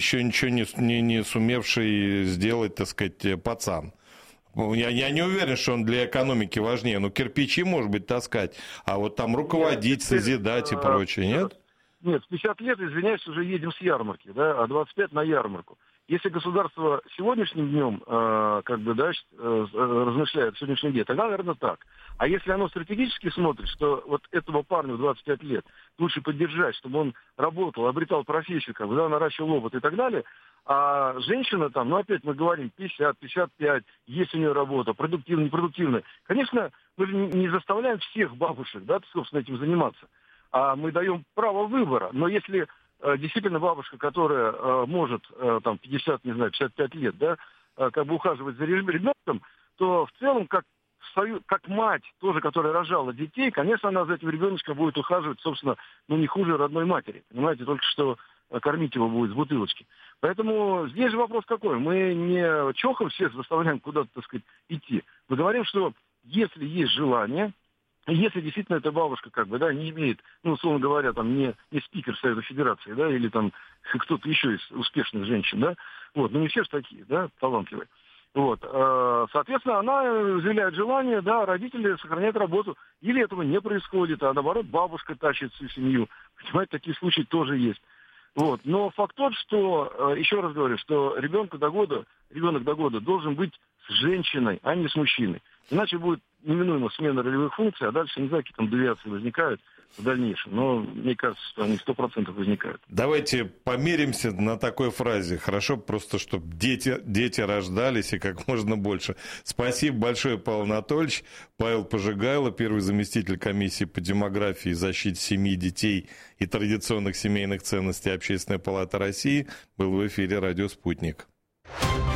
еще ничего не сумевший сделать, так сказать, пацан. Я не уверен, что он для экономики важнее. Ну, кирпичи, может быть, таскать, а вот там руководить, созидать и прочее, нет? Нет, в 50 лет, извиняюсь, уже едем с ярмарки, да, а 25 на ярмарку. Если государство сегодняшним днем, размышляет сегодняшний день, тогда, наверное, так. А если оно стратегически смотрит, что вот этого парня в 25 лет лучше поддержать, чтобы он работал, обретал профессию, наращивал опыт и так далее, а женщина там, опять мы говорим, 50, 55, есть у нее работа, продуктивная, непродуктивная. Конечно, мы же не заставляем всех бабушек, да, собственно, этим заниматься. А мы даем право выбора. Но если действительно бабушка, которая может 50, 55 лет, да, ухаживать за ребенком, то в целом, как мать, тоже, которая рожала детей, конечно, она за этим ребеночком будет ухаживать, собственно, не хуже родной матери. Понимаете, только что кормить его будет с бутылочки. Поэтому здесь же вопрос какой? Мы не чохом всех заставляем куда-то, так сказать, идти. Мы говорим, что если есть желание, если действительно эта бабушка, не имеет, условно говоря, не спикер Совета Федерации, да, или кто-то еще из успешных женщин, да, не все же такие, да, талантливые. Соответственно, она заявляет желание, да, родители сохраняют работу, или этого не происходит, а наоборот, бабушка тащит всю семью. Понимаете, такие случаи тоже есть. Но факт тот, что, еще раз говорю, что ребенок до года должен быть с женщиной, а не с мужчиной. Иначе будет неминуемо смена ролевых функций, а дальше не знаю, какие там девиации возникают в дальнейшем. Но мне кажется, что они 100% возникают. Давайте помиримся на такой фразе. Хорошо просто, чтобы дети рождались и как можно больше. Спасибо большое, Павел Анатольевич. Павел Пожигайло, первый заместитель комиссии по демографии и защите семьи, детей и традиционных семейных ценностей Общественной палаты России, был в эфире «Радио Спутник».